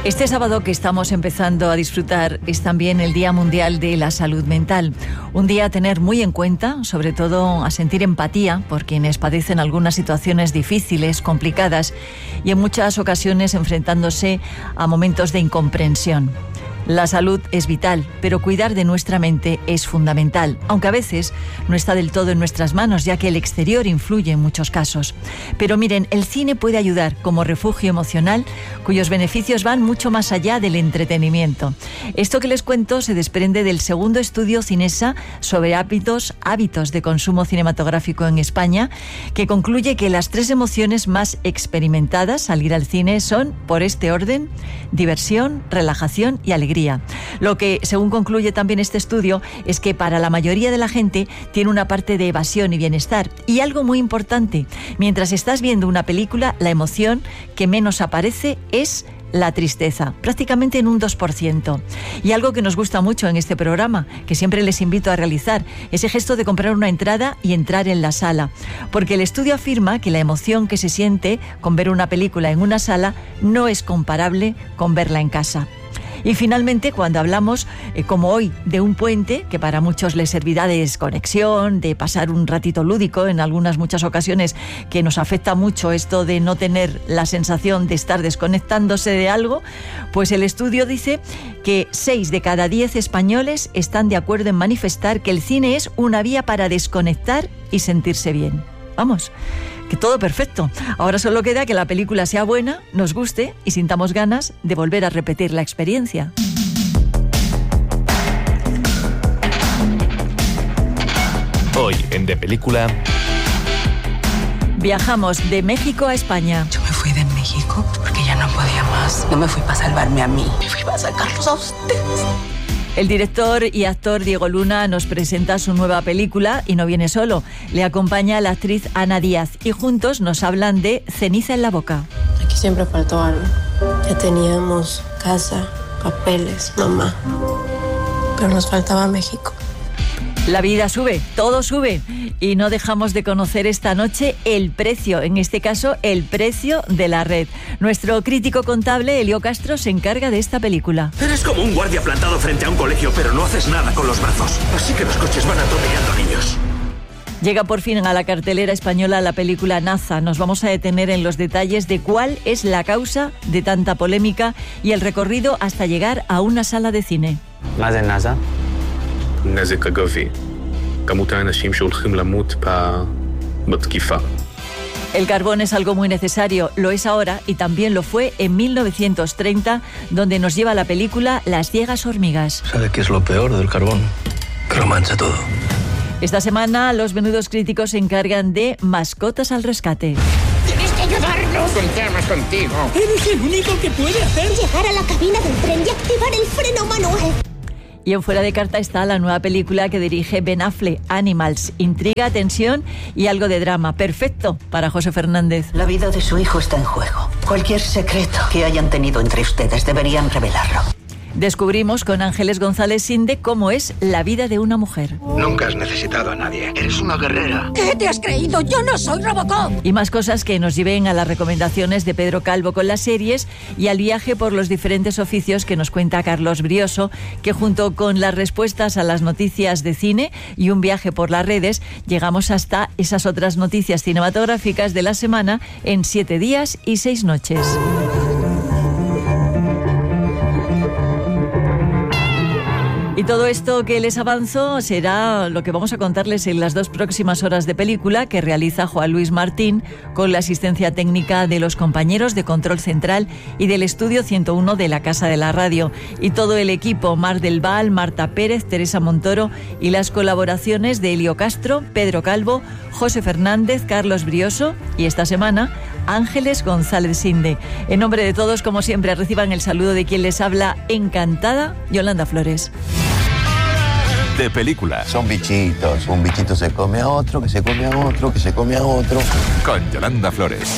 Este sábado que estamos empezando a disfrutar es también el Día Mundial de la Salud Mental. Un día a tener muy en cuenta, sobre todo a sentir empatía por quienes padecen algunas situaciones difíciles, complicadas y en muchas ocasiones enfrentándose a momentos de incomprensión. La salud es vital, pero cuidar de nuestra mente es fundamental, aunque a veces no está del todo en nuestras manos, ya que el exterior influye en muchos casos. Pero miren, el cine puede ayudar como refugio emocional, cuyos beneficios van mucho más allá del entretenimiento. Esto que les cuento se desprende del segundo estudio Cinesa sobre hábitos de consumo cinematográfico en España, que concluye que las 3 emociones más experimentadas al ir al cine son, por este orden, diversión, relajación y alegría. Lo que, según concluye también este estudio, es que para la mayoría de la gente tiene una parte de evasión y bienestar. Y algo muy importante, mientras estás viendo una película, la emoción que menos aparece es la tristeza, prácticamente en un 2%. Y algo que nos gusta mucho en este programa, que siempre les invito a realizar, ese gesto de comprar una entrada y entrar en la sala. Porque el estudio afirma que la emoción que se siente con ver una película en una sala no es comparable con verla en casa. Y finalmente, cuando hablamos, como hoy, de un puente, que para muchos les servirá de desconexión, de pasar un ratito lúdico, en muchas ocasiones que nos afecta mucho esto de no tener la sensación de estar desconectándose de algo, pues el estudio dice que 6 de cada 10 españoles están de acuerdo en manifestar que el cine es una vía para desconectar y sentirse bien. Vamos, que todo perfecto. Ahora solo queda que la película sea buena, nos guste y sintamos ganas de volver a repetir la experiencia. Hoy en De Película... Viajamos de México a España. Yo me fui de México porque ya no podía más. No me fui para salvarme a mí, me fui para sacarlos a ustedes. El director y actor Diego Luna nos presenta su nueva película y no viene solo. Le acompaña la actriz Ana Díaz y juntos nos hablan de Ceniza en la boca. Aquí siempre faltó algo. Ya teníamos casa, papeles, mamá. Pero nos faltaba México. La vida sube, todo sube. Y no dejamos de conocer esta noche el precio, en este caso el precio de la red. Nuestro crítico contable, Elio Castro, se encarga de esta película. Eres como un guardia plantado frente a un colegio, pero no haces nada con los brazos. Así que los coches van atropellando a niños. Llega por fin a la cartelera española la película Naza. Nos vamos a detener en los detalles de cuál es la causa de tanta polémica y el recorrido hasta llegar a una sala de cine. ¿Más de Naza? El carbón es algo muy necesario, lo es ahora y también lo fue en 1930, donde nos lleva la película Las ciegas hormigas. ¿Sabe qué es lo peor del carbón? Que lo mancha todo. Esta semana los menudos críticos se encargan de Mascotas al rescate. ¡Tienes que ayudarnos! Contamos contigo. ¡Eres el único que puede hacer! Llegar a la cabina del tren y activar el freno manual. Y en Fuera de Carta está la nueva película que dirige Ben Affleck, Animals. Intriga, tensión y algo de drama. Perfecto para José Fernández. La vida de su hijo está en juego. Cualquier secreto que hayan tenido entre ustedes deberían revelarlo. Descubrimos con Ángeles González Sinde cómo es la vida de una mujer. Nunca has necesitado a nadie. Eres una guerrera. ¿Qué te has creído? ¡Yo no soy Robocop! Y más cosas que nos lleven a las recomendaciones de Pedro Calvo con las series y al viaje por los diferentes oficios que nos cuenta Carlos Brioso, que junto con las respuestas a las noticias de cine y un viaje por las redes, llegamos hasta esas otras noticias cinematográficas de la semana en 7 días y 6 noches. Y todo esto que les avanzo será lo que vamos a contarles en las 2 próximas horas de película que realiza Juan Luis Martín con la asistencia técnica de los compañeros de Control Central y del Estudio 101 de la Casa de la Radio. Y todo el equipo, Mar del Val, Marta Pérez, Teresa Montoro y las colaboraciones de Elio Castro, Pedro Calvo, José Fernández, Carlos Brioso y esta semana Ángeles González Sinde. En nombre de todos, como siempre, reciban el saludo de quien les habla, encantada, Yolanda Flores. De Película. Son bichitos. Un bichito se come a otro, que se come a otro, que se come a otro. Con Yolanda Flores.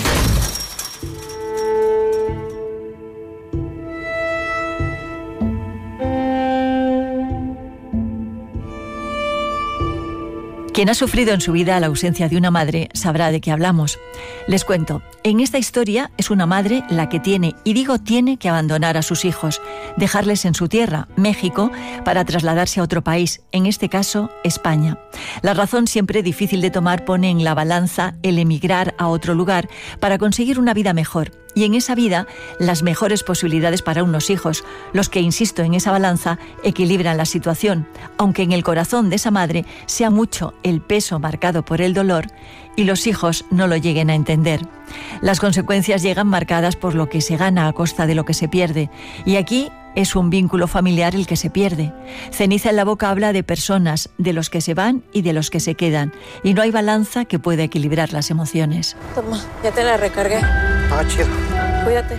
Quien ha sufrido en su vida la ausencia de una madre sabrá de qué hablamos. Les cuento, en esta historia es una madre la que tiene, y digo tiene, que abandonar a sus hijos, dejarles en su tierra, México, para trasladarse a otro país, en este caso, España. La razón, siempre difícil de tomar, pone en la balanza el emigrar a otro lugar para conseguir una vida mejor. Y en esa vida, las mejores posibilidades para unos hijos, los que, insisto, en esa balanza equilibran la situación, aunque en el corazón de esa madre sea mucho el peso marcado por el dolor y los hijos no lo lleguen a entender. Las consecuencias llegan marcadas por lo que se gana a costa de lo que se pierde, y aquí es un vínculo familiar el que se pierde. Ceniza en la boca habla de personas, de los que se van y de los que se quedan, y no hay balanza que pueda equilibrar las emociones. Toma, ya te la recargué. Ah, chido. Cuídate.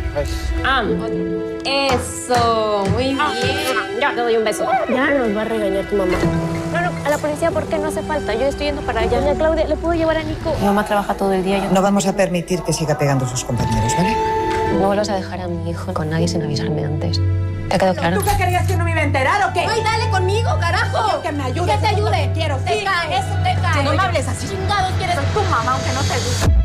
Eso, muy bien. Ya te doy un beso. Ya nos va a regañar tu mamá. No, a la policía, ¿por qué? No hace falta. Yo estoy yendo para allá. Doña Claudia, ¿le puedo llevar a Nico? Mi mamá trabaja todo el día. No vamos a permitir que siga pegando a sus compañeros, ¿vale? No vuelvas a dejar a mi hijo con nadie sin avisarme antes. ¿Te ha quedado claro? ¿Tú qué querías, que no me iba a enterar o qué? ¡Ay, dale conmigo, carajo! Yo que me ayudes. Que te ayude. Quiero, te caes, eso te caes. No me hables así. Chingados quieres. Soy tu mamá, aunque no te guste.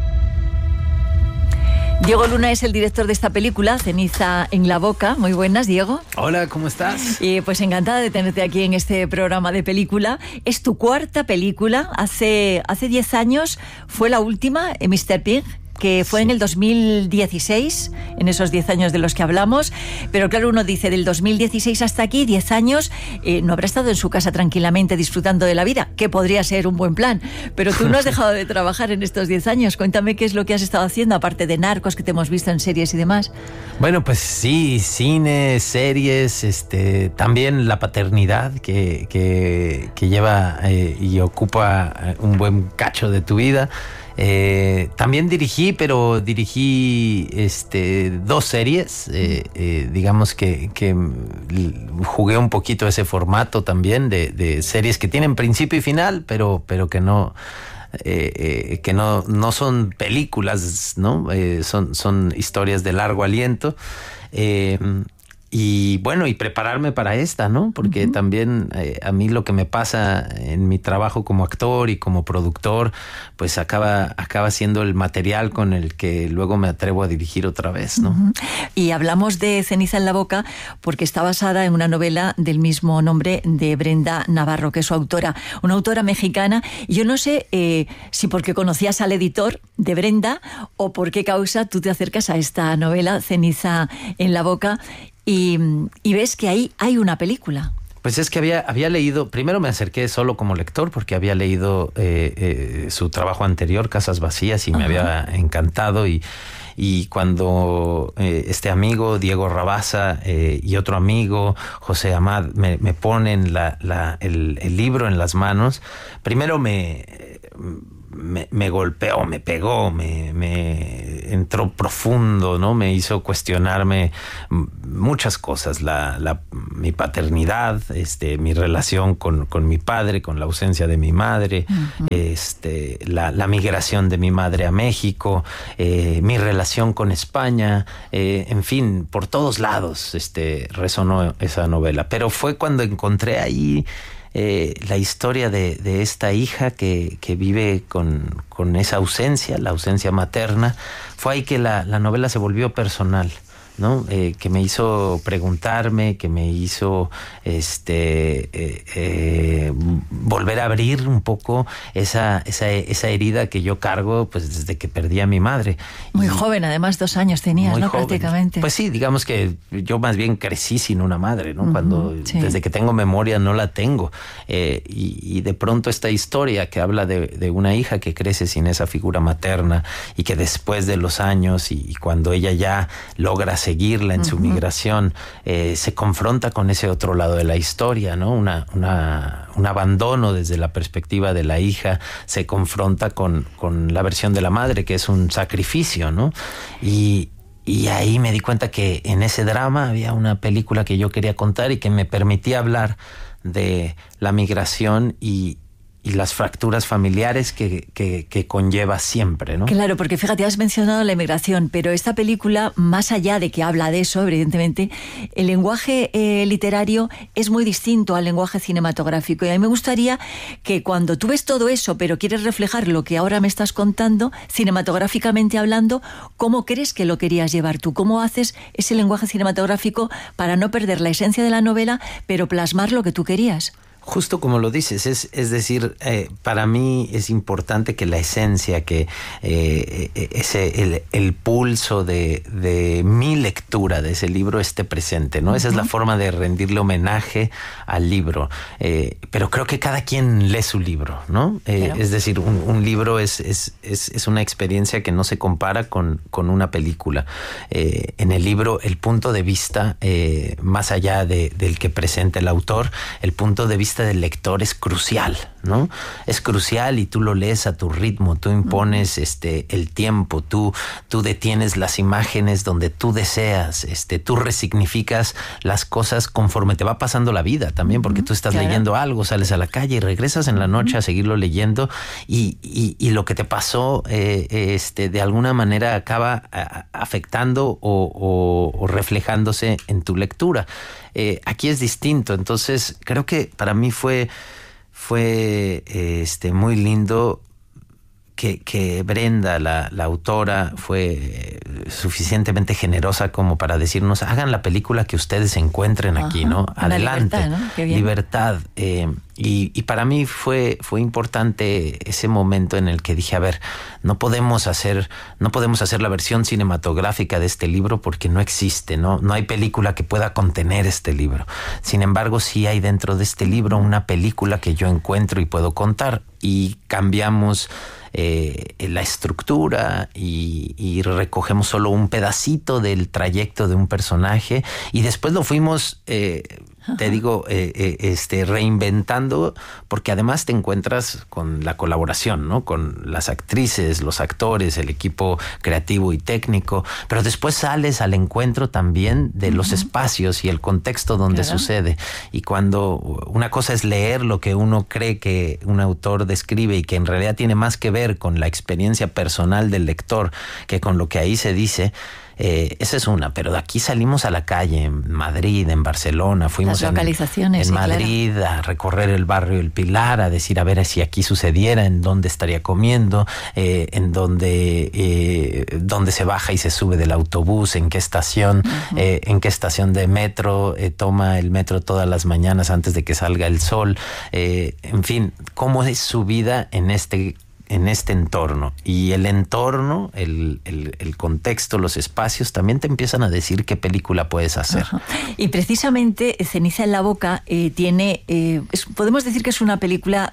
Diego Luna es el director de esta película, Ceniza en la boca. Muy buenas, Diego. Hola, ¿cómo estás? Pues encantada de tenerte aquí en este programa de película. Es tu cuarta película. Hace 10 años fue la última, Mr. Pig, que fue en el 2016, en esos 10 años de los que hablamos. Pero claro, uno dice, del 2016 hasta aquí, 10 años, no habrá estado en su casa tranquilamente disfrutando de la vida, que podría ser un buen plan. Pero tú no has dejado de trabajar en estos 10 años. Cuéntame qué es lo que has estado haciendo, aparte de Narcos, que te hemos visto en series y demás. Bueno, pues sí, cine, series, también la paternidad que lleva y ocupa un buen cacho de tu vida. También dirigí 2 series, digamos que jugué un poquito ese formato también de series que tienen principio y final, pero que no son películas, ¿no? Son historias de largo aliento. Y bueno, y prepararme para esta, ¿no? Porque también a mí lo que me pasa en mi trabajo como actor y como productor, pues acaba siendo el material con el que luego me atrevo a dirigir otra vez, ¿no? Y hablamos de Ceniza en la boca porque está basada en una novela del mismo nombre de Brenda Navarro, que es su autora, una autora mexicana. Y yo no sé si porque conocías al editor de Brenda o por qué causa tú te acercas a esta novela, Ceniza en la boca, y ves que ahí hay una película. Pues es que había leído, primero me acerqué solo como lector porque había leído su trabajo anterior, Casas Vacías, y me había encantado, y cuando este amigo Diego Rabasa y otro amigo José Amad me ponen el libro en las manos, primero me golpeó, me pegó, me entró profundo, ¿no? Me hizo cuestionarme muchas cosas, mi paternidad, mi relación con mi padre, con la ausencia de mi madre, la migración de mi madre a México, mi relación con España, en fin, por todos lados resonó esa novela. Pero fue cuando encontré ahí la historia de esta hija que vive con esa ausencia, la ausencia materna. Fue ahí que la novela se volvió personal, ¿no? Que me hizo preguntarme, que me hizo volver a abrir un poco esa herida que yo cargo pues desde que perdí a mi madre. Muy joven, además 2 años tenías, ¿no? Joven. Prácticamente. Pues sí, digamos que yo más bien crecí sin una madre, ¿no? Desde que tengo memoria no la tengo. Y de pronto esta historia que habla de una hija que crece sin esa figura materna y que después de los años y cuando ella ya logra seguirla en su migración, se confronta con ese otro lado de la historia, ¿no? Un abandono desde la perspectiva de la hija, se confronta con la versión de la madre, que es un sacrificio, ¿no? Y ahí me di cuenta que en ese drama había una película que yo quería contar y que me permitía hablar de la migración y las fracturas familiares que conlleva siempre, ¿no? Claro, porque fíjate, has mencionado la emigración, pero esta película, más allá de que habla de eso, evidentemente, el lenguaje literario es muy distinto al lenguaje cinematográfico. Y a mí me gustaría que cuando tú ves todo eso, pero quieres reflejar lo que ahora me estás contando, cinematográficamente hablando, ¿cómo crees que lo querías llevar tú? ¿Cómo haces ese lenguaje cinematográfico para no perder la esencia de la novela, pero plasmar lo que tú querías? Justo como lo dices, es decir, para mí es importante que la esencia, que el pulso de mi lectura de ese libro esté presente, ¿no? Esa es la forma de rendirle homenaje al libro. Pero creo que cada quien lee su libro, ¿no? Es decir, un libro es una experiencia que no se compara con una película. En el libro, el punto de vista, más allá del que presenta el autor, el punto de vista del lector es crucial, ¿no? Es crucial y tú lo lees a tu ritmo, tú impones el tiempo, tú detienes las imágenes donde tú deseas, tú resignificas las cosas conforme te va pasando la vida también, porque tú estás leyendo algo, sales a la calle y regresas en la noche a seguirlo leyendo y lo que te pasó de alguna manera acaba afectando o reflejándose en tu lectura. Aquí es distinto, entonces creo que para mí fue muy lindo que Brenda, la autora, fue suficientemente generosa como para decirnos, hagan la película que ustedes encuentren aquí, ¿no? Adelante. Libertad, ¿no? Qué bien. Libertad. Y para mí fue importante ese momento en el que dije, a ver, no podemos hacer la versión cinematográfica de este libro porque no existe, no hay película que pueda contener este libro. Sin embargo, sí hay dentro de este libro una película que yo encuentro y puedo contar, y cambiamos la estructura y recogemos solo un pedacito del trayecto de un personaje y después lo fuimos reinventando, porque además te encuentras con la colaboración, ¿no? Con las actrices, los actores, el equipo creativo y técnico, pero después sales al encuentro también de los espacios y el contexto donde sucede. Y cuando una cosa es leer lo que uno cree que un autor describe y que en realidad tiene más que ver con la experiencia personal del lector que con lo que ahí se dice, esa es una, pero de aquí salimos a la calle, en Madrid, en Barcelona, fuimos en Madrid, claro, a recorrer el barrio El Pilar, a decir a ver si aquí sucediera, en dónde estaría comiendo, en dónde se baja y se sube del autobús, en qué estación, en qué estación de metro toma el metro todas las mañanas antes de que salga el sol, en fin, cómo es su vida en este entorno. Y el entorno, el contexto, los espacios también te empiezan a decir qué película puedes hacer. Ajá. Y precisamente Ceniza en la boca tiene, podemos decir que es una película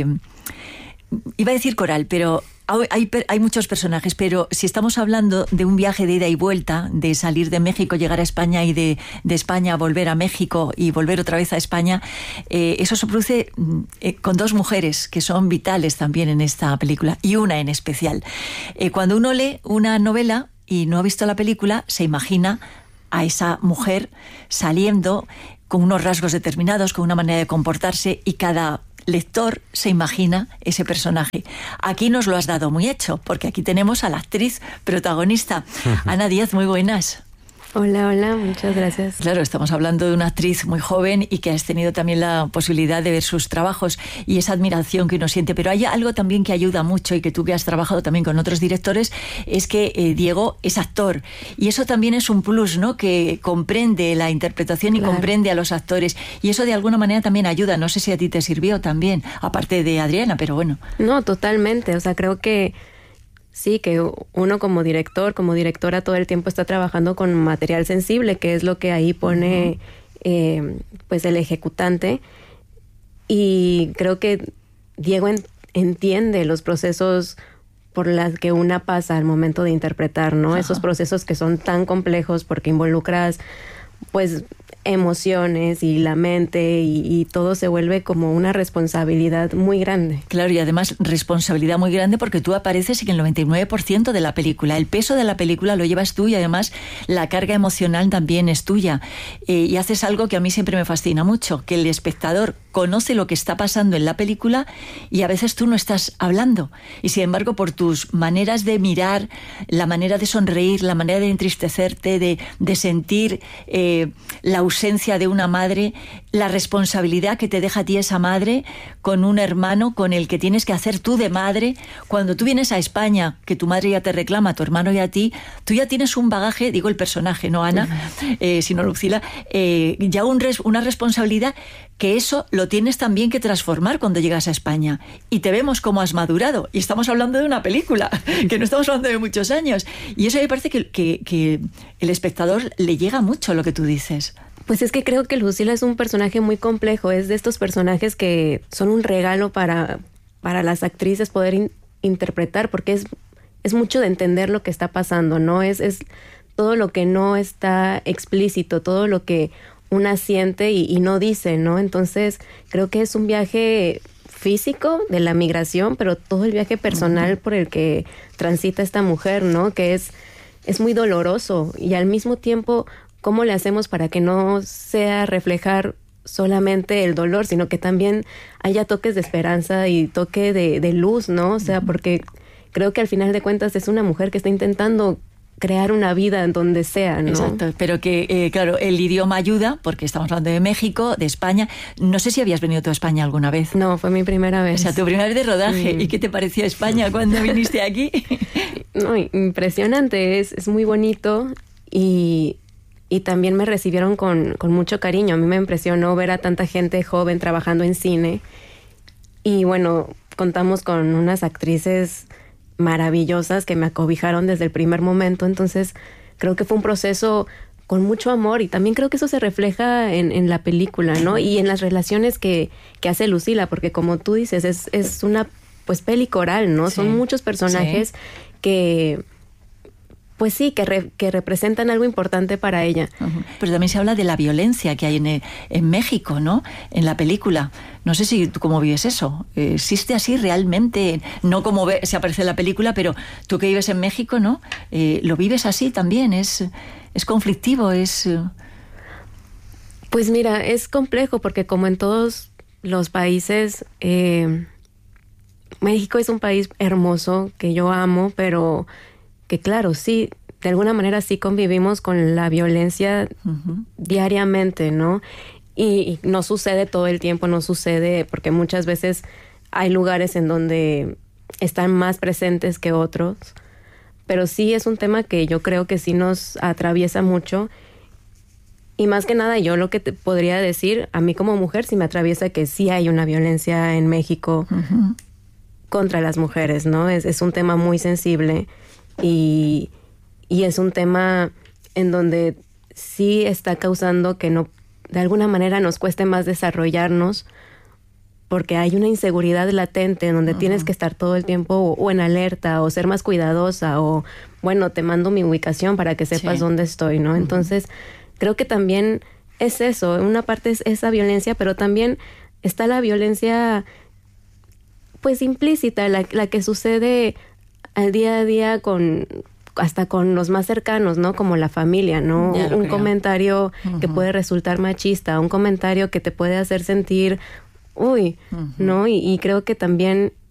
iba a decir coral, pero hay muchos personajes, pero si estamos hablando de un viaje de ida y vuelta, de salir de México, llegar a España y de España volver a México y volver otra vez a España, eso se produce con dos mujeres que son vitales también en esta película, y una en especial. Cuando uno lee una novela y no ha visto la película, se imagina a esa mujer saliendo con unos rasgos determinados, con una manera de comportarse, y cada lector se imagina ese personaje. Aquí nos lo has dado muy hecho, porque aquí tenemos a la actriz protagonista. Ana Díaz, muy buenas. Hola, muchas gracias. Claro, estamos hablando de una actriz muy joven y que has tenido también la posibilidad de ver sus trabajos y esa admiración que uno siente. Pero hay algo también que ayuda mucho, y que tú, que has trabajado también con otros directores, es que Diego es actor. Y eso también es un plus, ¿no? Que comprende la interpretación y comprende a los actores. Y eso de alguna manera también ayuda. No sé si a ti te sirvió también, aparte de Adriana, pero bueno. No, totalmente. O sea, creo que sí, que uno como director, como directora, todo el tiempo está trabajando con material sensible, que es lo que ahí pone pues el ejecutante. Y creo que Diego entiende los procesos por los que una pasa al momento de interpretar, ¿no? Esos procesos que son tan complejos porque involucras pues emociones y la mente y todo se vuelve como una responsabilidad muy grande. Claro, y además responsabilidad muy grande porque tú apareces en el 99% de la película. El peso de la película lo llevas tú y además la carga emocional también es tuya. Y haces algo que a mí siempre me fascina mucho, que el espectador conoce lo que está pasando en la película y a veces tú no estás hablando. Y sin embargo, por tus maneras de mirar, la manera de sonreír, la manera de entristecerte, de sentir la ausencia de una madre, la responsabilidad que te deja a ti esa madre con un hermano con el que tienes que hacer tú de madre. Cuando tú vienes a España, que tu madre ya te reclama, a tu hermano y a ti, tú ya tienes un bagaje, digo el personaje, no Ana, sino Lucila, ya una responsabilidad que eso lo tienes también que transformar cuando llegas a España. Y te vemos cómo has madurado. Y estamos hablando de una película, que no estamos hablando de muchos años. Y eso me parece que el espectador le llega mucho lo que tú dices. Pues es que creo que Lucila es un personaje muy complejo. Es de estos personajes que son un regalo para las actrices poder interpretar, porque es mucho de entender lo que está pasando, ¿no? Es todo lo que no está explícito, todo lo que una siente y no dice, ¿no? Entonces, creo que es un viaje físico de la migración, pero todo el viaje personal por el que transita esta mujer, ¿no? Que es muy doloroso y al mismo tiempo, ¿cómo le hacemos para que no sea reflejar solamente el dolor, sino que también haya toques de esperanza y toque de luz, ¿no? O sea, porque creo que al final de cuentas es una mujer que está intentando crear una vida en donde sea, ¿no? Exacto, pero que, claro, el idioma ayuda, porque estamos hablando de México, de España. No sé si habías venido tú a España alguna vez. No, fue mi primera vez. O sea, tu primera vez de rodaje. ¿Y qué te pareció España cuando viniste aquí? No, impresionante, es muy bonito y también me recibieron con mucho cariño. A mí me impresionó ver a tanta gente joven trabajando en cine y bueno, contamos con unas actrices maravillosas que me acobijaron desde el primer momento. Entonces creo que fue un proceso con mucho amor y también creo que eso se refleja en la película, ¿no? Y en las relaciones que hace Lucila, porque como tú dices, es una pues peli coral, ¿no? Sí. Son muchos personajes que pues sí, que representan algo importante para ella. Uh-huh. Pero también se habla de la violencia que hay en México, ¿no? En la película. No sé si tú cómo vives eso. ¿Existe así realmente? No como se aparece en la película, pero tú que vives en México, ¿no? ¿Lo vives así también? ¿Es conflictivo? Pues mira, es complejo porque como en todos los países, México es un país hermoso que yo amo, pero que claro, sí, de alguna manera sí convivimos con la violencia diariamente, ¿no? Y no sucede todo el tiempo, no sucede porque muchas veces hay lugares en donde están más presentes que otros, pero sí es un tema que yo creo que sí nos atraviesa mucho y más que nada yo lo que te podría decir, a mí como mujer sí me atraviesa que sí hay una violencia en México contra las mujeres, ¿no? Es un tema muy sensible. Y es un tema en donde sí está causando que no, de alguna manera nos cueste más desarrollarnos porque hay una inseguridad latente en donde tienes que estar todo el tiempo o en alerta o ser más cuidadosa o bueno, te mando mi ubicación para que sepas dónde estoy, ¿no? Entonces creo que también es eso, una parte es esa violencia, pero también está la violencia pues implícita, la que sucede al día a día hasta con los más cercanos, ¿no? Como la familia, ¿no? Un comentario que puede resultar machista, un comentario que te puede hacer sentir, ¿no? Y creo que también